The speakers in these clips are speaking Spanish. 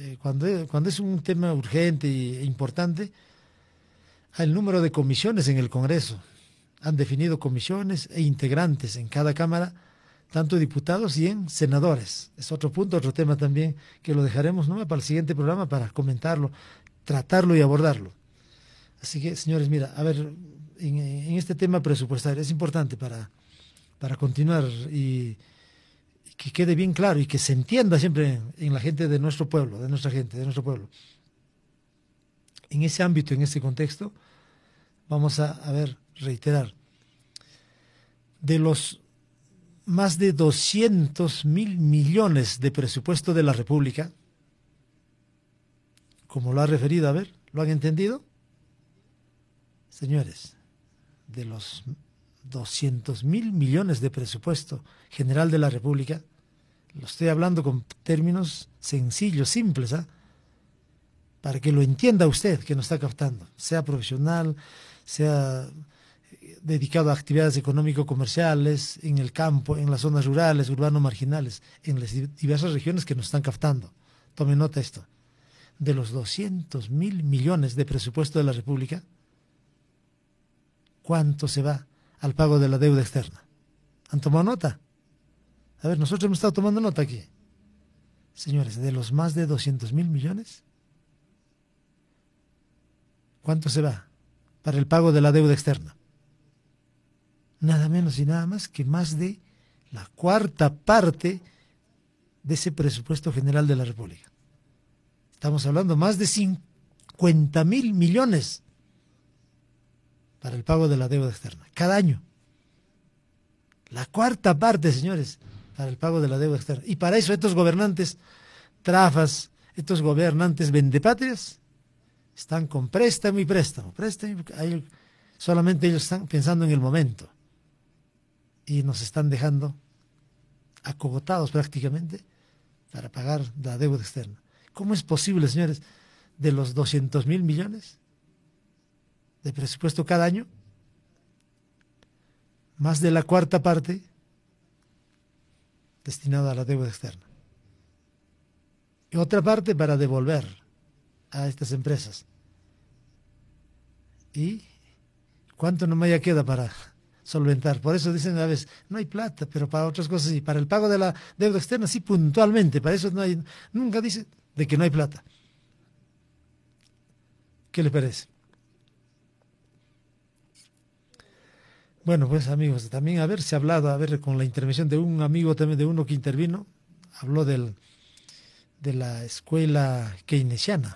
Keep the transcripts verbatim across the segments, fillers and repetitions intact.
eh, cuando, cuando es un tema urgente e importante, hay el número de comisiones en el Congreso. Han definido comisiones e integrantes en cada Cámara, tanto diputados y en senadores. Es otro punto, otro tema también que lo dejaremos, ¿no?, para el siguiente programa para comentarlo, tratarlo y abordarlo. Así que, señores, mira, a ver, en, en este tema presupuestario es importante para, para continuar y, y que quede bien claro y que se entienda siempre en, en la gente de nuestro pueblo, de nuestra gente, de nuestro pueblo. En ese ámbito, en ese contexto, vamos a, a ver, reiterar, de los más de doscientos mil millones de presupuesto de la República, como lo ha referido, a ver, ¿lo han entendido? Señores, de los doscientos mil millones de presupuesto general de la República, lo estoy hablando con términos sencillos, simples, ¿ah? Para que lo entienda usted que nos está captando, sea profesional, sea dedicado a actividades económico-comerciales, en el campo, en las zonas rurales, urbano-marginales, en las diversas regiones que nos están captando. Tome nota de esto. De los doscientos mil millones de presupuesto de la República, ¿cuánto se va al pago de la deuda externa? ¿Han tomado nota? A ver, nosotros hemos estado tomando nota aquí. Señores, de los más de doscientos mil millones, ¿cuánto se va para el pago de la deuda externa? Nada menos y nada más que más de la cuarta parte de ese presupuesto general de la República. Estamos hablando más de cincuenta mil millones para el pago de la deuda externa, cada año. La cuarta parte, señores, para el pago de la deuda externa. Y para eso estos gobernantes trafas, estos gobernantes vendepatrias, están con préstamo y préstamo. préstamo hay, solamente ellos están pensando en el momento. Y nos están dejando acogotados prácticamente para pagar la deuda externa. ¿Cómo es posible, señores, de los doscientos mil millones de presupuesto cada año, más de la cuarta parte destinada a la deuda externa? Y otra parte para devolver a estas empresas. ¿Y cuánto nomás ya queda para solventar? Por eso dicen a veces, no hay plata, pero para otras cosas sí. Para el pago de la deuda externa sí, puntualmente. Para eso no hay, nunca dice de que no hay plata. ¿Qué le parece? Bueno, pues amigos, también a ver, se ha hablado, a ver, con la intervención de un amigo también, de uno que intervino, habló del, de la escuela keynesiana.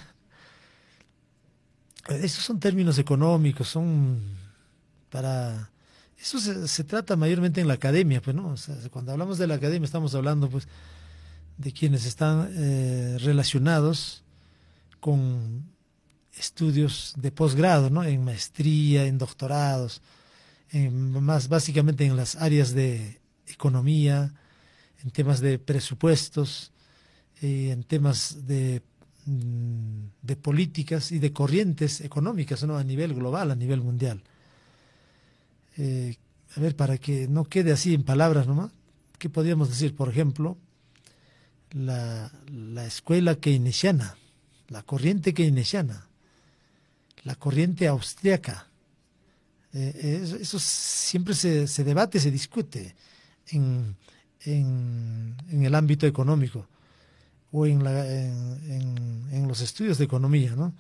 Esos son términos económicos, son para... Eso se, se trata mayormente en la academia, pues, ¿no? O sea, cuando hablamos de la academia estamos hablando, pues, de quienes están eh, relacionados con estudios de posgrado, ¿no? En maestría, en doctorados, en, más básicamente en las áreas de economía, en temas de presupuestos, eh, en temas de, de políticas y de corrientes económicas, ¿no? A nivel global, a nivel mundial. Eh, a ver, para que no quede así en palabras nomás, ¿qué podríamos decir? Por ejemplo, la, la escuela keynesiana, la corriente keynesiana, la corriente austriaca. Eh, eso, eso siempre se, se debate, se discute en, en, en el ámbito económico o en, la, en, en, en los estudios de economía, ¿no?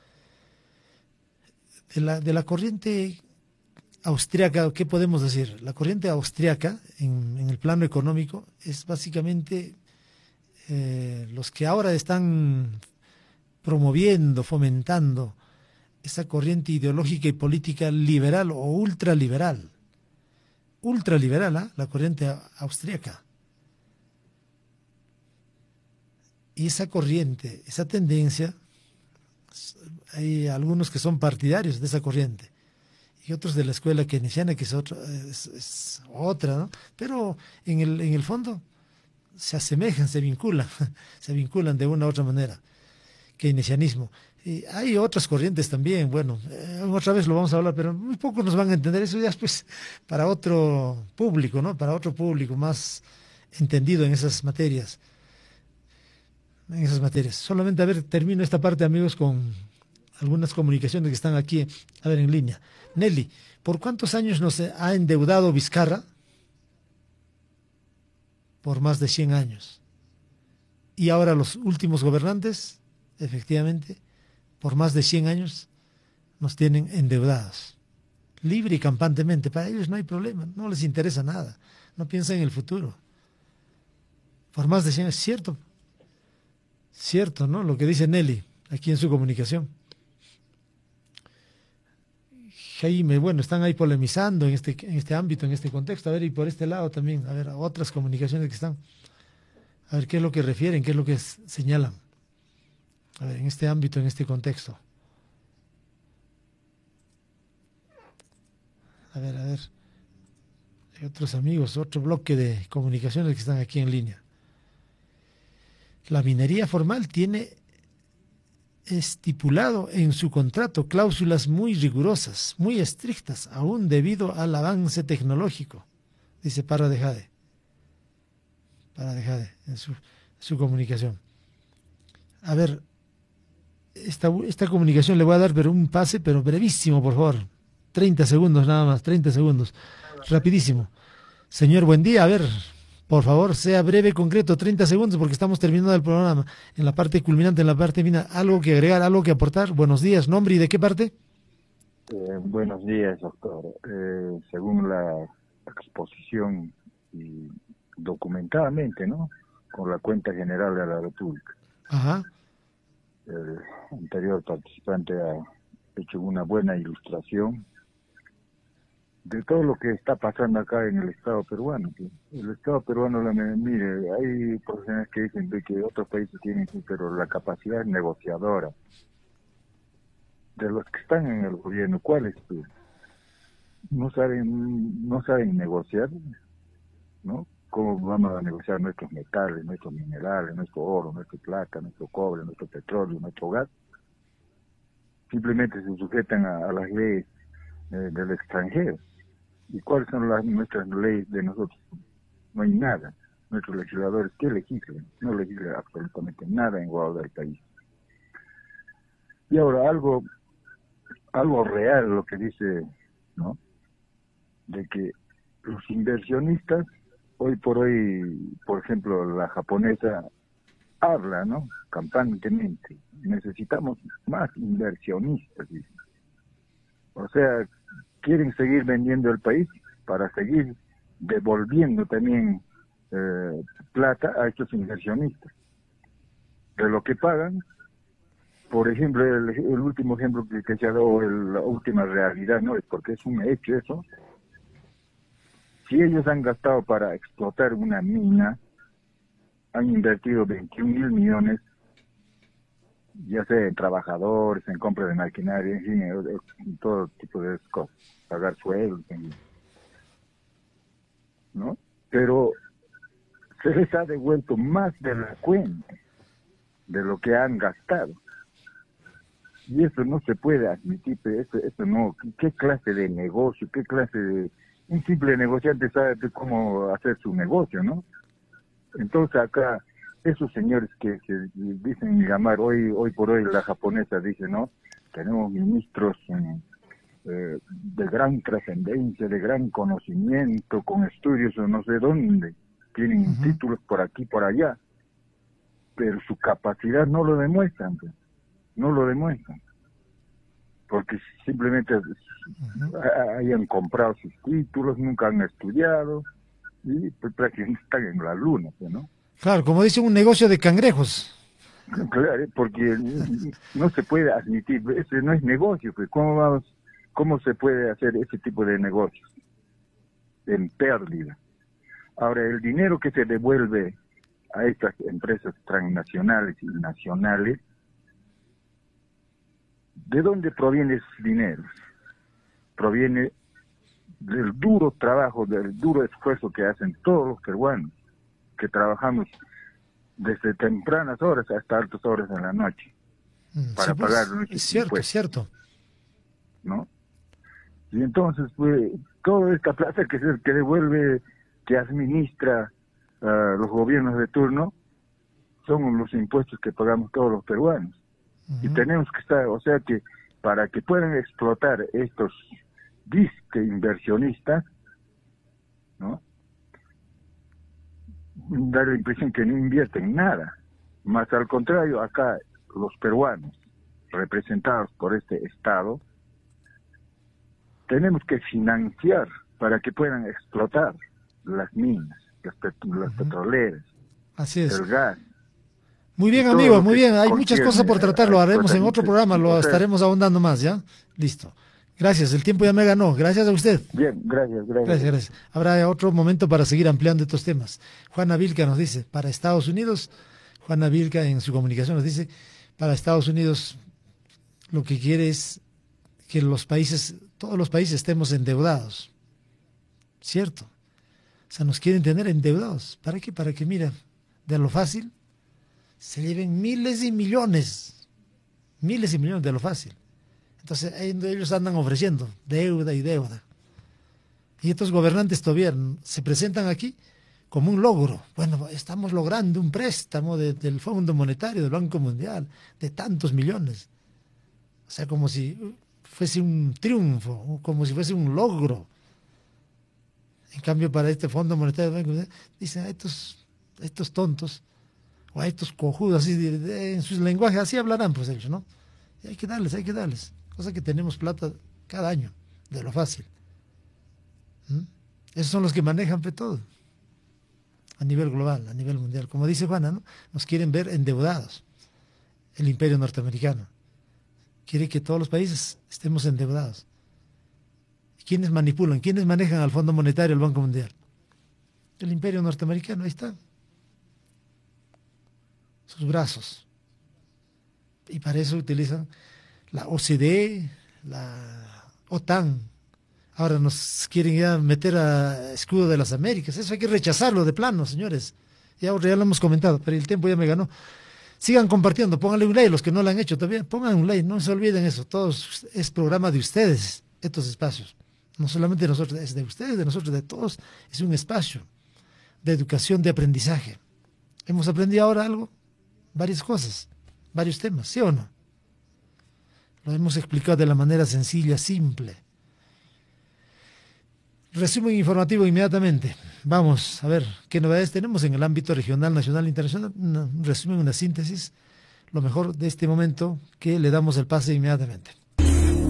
De la, de la corriente austriaca, ¿qué podemos decir? La corriente austriaca en, en el plano económico es básicamente eh, los que ahora están promoviendo, fomentando esa corriente ideológica y política liberal o ultraliberal. Ultraliberal, ¿eh? La corriente austriaca. Y esa corriente, esa tendencia, hay algunos que son partidarios de esa corriente y otros de la escuela keynesiana, que es otra, es, es otra, ¿no? Pero en el, en el fondo se asemejan, se vinculan, se vinculan de una u otra manera. Keynesianismo. Y hay otras corrientes también, bueno, eh, otra vez lo vamos a hablar, pero muy pocos nos van a entender, eso ya es pues para otro público, ¿no? Para otro público más entendido en esas materias. en esas materias. Solamente, a ver, termino esta parte, amigos, con algunas comunicaciones que están aquí, a ver, en línea. Nelly, ¿por cuántos años nos ha endeudado Vizcarra? Por más de cien años. Y ahora los últimos gobernantes, efectivamente, por más de cien años, nos tienen endeudados. Libre y campantemente. Para ellos no hay problema, no les interesa nada. No piensan en el futuro. Por más de cien años, cierto. Cierto, ¿no? Lo que dice Nelly, aquí en su comunicación. Jaime, bueno, están ahí polemizando en este, en este ámbito, en este contexto. A ver, y por este lado también, a ver, otras comunicaciones que están. A ver qué es lo que refieren, qué es lo que señalan. A ver, en este ámbito, en este contexto. A ver, a ver. Hay otros amigos, otro bloque de comunicaciones que están aquí en línea. La minería formal tiene estipulado en su contrato cláusulas muy rigurosas, muy estrictas, aún debido al avance tecnológico, dice Parra de Jade. Parra de Jade, en su, su comunicación. A ver, esta, esta comunicación le voy a dar pero un pase, pero brevísimo, por favor. treinta segundos nada más, treinta segundos. Rapidísimo. Señor, buen día. A ver, por favor, sea breve, concreto, treinta segundos, porque estamos terminando el programa. En la parte culminante, en la parte final, ¿algo que agregar, algo que aportar? Buenos días. ¿Nombre y de qué parte? Eh, buenos días, doctor. Eh, según la exposición y documentadamente, ¿no? Con la cuenta general de la República. Ajá. El anterior participante ha hecho una buena ilustración de todo lo que está pasando acá en el Estado peruano. El Estado peruano, la, mire, hay personas que dicen de que otros países tienen, pero la capacidad negociadora de los que están en el gobierno, ¿cuáles? No saben, no saben negociar, ¿no? ¿Cómo vamos a negociar nuestros metales, nuestros minerales, nuestro oro, nuestra plata, nuestro cobre, nuestro petróleo, nuestro gas? Simplemente se sujetan a, a las leyes eh, del extranjero. ¿Y cuáles son las nuestras leyes de nosotros? No hay nada. Nuestros legisladores, ¿qué legislan? No legislan absolutamente nada en igualdad del país. Y ahora algo, algo real lo que dice, ¿no? De que los inversionistas, hoy por hoy, por ejemplo, la japonesa habla, ¿no? Campantemente. Necesitamos más inversionistas, dice. O sea, quieren seguir vendiendo el país para seguir devolviendo también eh, plata a estos inversionistas. De lo que pagan, por ejemplo, el, el último ejemplo que, que se ha dado, el, la última realidad, ¿no? Es porque es un hecho eso. Si ellos han gastado para explotar una mina, han invertido veintiún mil millones, ya sea en trabajadores, en compra de maquinaria, en fin, en, en todo tipo de cosas, pagar sueldos, ¿no? Pero se les ha devuelto más de la cuenta de lo que han gastado. Y eso no se puede admitir, eso, eso no, ¿qué clase de negocio, qué clase de... Un simple negociante sabe cómo hacer su negocio, ¿no? Entonces acá, esos señores que, que dicen llamar, hoy hoy por hoy la japonesa dice, ¿no? Tenemos ministros eh, de gran trascendencia, de gran conocimiento, con estudios o no sé dónde, tienen uh-huh. títulos por aquí, por allá, pero su capacidad no lo demuestran, pues. No lo demuestran, porque simplemente uh-huh. hayan comprado sus títulos, nunca han estudiado, y pues prácticamente están en la luna, ¿no? Claro, como dice, un negocio de cangrejos. Claro, porque no se puede admitir, ese no es negocio, pues ¿cómo vamos, cómo se puede hacer ese tipo de negocios? En pérdida. Ahora, el dinero que se devuelve a estas empresas transnacionales y nacionales, ¿de dónde proviene ese dinero? Proviene del duro trabajo, del duro esfuerzo que hacen todos los peruanos, que trabajamos desde tempranas horas hasta altas horas de la noche, mm, para sí, pues, pagar nuestros es cierto, impuestos, es cierto. ¿no? Y entonces, pues, toda esta plata que, se, que devuelve, que administra uh, los gobiernos de turno, son los impuestos que pagamos todos los peruanos. Uh-huh. Y tenemos que estar, o sea que para que puedan explotar estos disque inversionistas, ¿no? Da la impresión que no invierten nada. Más al contrario, acá los peruanos, representados por este Estado, tenemos que financiar para que puedan explotar las minas, las, pet las uh-huh. petroleras, así es. El gas. Muy bien, amigo, muy bien. Hay muchas cosas por tratar, lo haremos en otro programa, lo estaremos ahondando más, ¿ya? Listo. Gracias, el tiempo ya me ganó. Gracias a usted. Bien, gracias, gracias. Gracias, gracias. Habrá otro momento para seguir ampliando estos temas. Juana Vilca nos dice, para Estados Unidos, Juana Vilca en su comunicación nos dice, para Estados Unidos lo que quiere es que los países, todos los países estemos endeudados. ¿Cierto? O sea, nos quieren tener endeudados. ¿Para qué? Para que, mira, de lo fácil, se lleven miles y millones, miles y millones de lo fácil. Entonces ellos andan ofreciendo deuda y deuda. Y estos gobernantes todavía se presentan aquí como un logro. Bueno, estamos logrando un préstamo de, del Fondo Monetario, del Banco Mundial, de tantos millones. O sea, como si fuese un triunfo, como si fuese un logro. En cambio, para este Fondo Monetario del Banco Mundial, dicen a estos, a estos tontos, o a estos cojudos, así de, de, en sus lenguajes, así hablarán pues ellos, ¿no? Y hay que darles, hay que darles. Cosa que tenemos plata cada año, de lo fácil. ¿Mm? Esos son los que manejan pues, todo, a nivel global, a nivel mundial. Como dice Juana, ¿no? Nos quieren ver endeudados, el imperio norteamericano. Quiere que todos los países estemos endeudados. ¿Quiénes manipulan? ¿Quiénes manejan al Fondo Monetario, el Banco Mundial? El imperio norteamericano, ahí está. Sus brazos. Y para eso utilizan la O C D E, la OTAN. Ahora nos quieren ya meter a escudo de las Américas. Eso hay que rechazarlo de plano, señores. Ya, ya lo hemos comentado, pero el tiempo ya me ganó. Sigan compartiendo, pónganle un like, los que no lo han hecho todavía, pongan un like, no se olviden eso. Todos es programa de ustedes, estos espacios. No solamente de nosotros, es de ustedes, de nosotros, de todos. Es un espacio de educación, de aprendizaje. Hemos aprendido ahora algo, varias cosas, varios temas, ¿sí o no? Lo hemos explicado de la manera sencilla, simple. Resumen informativo inmediatamente. Vamos a ver qué novedades tenemos en el ámbito regional, nacional e internacional. Un resumen, una síntesis, lo mejor de este momento que le damos el pase inmediatamente.